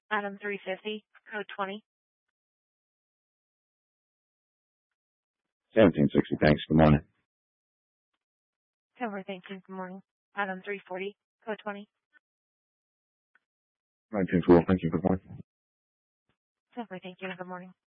Item 350, code 20. 1760, thanks. Good morning. Cover, thank you. Good morning. Item 340, code 20. 1912, thank you. Good morning. Cover, thank you. Good morning.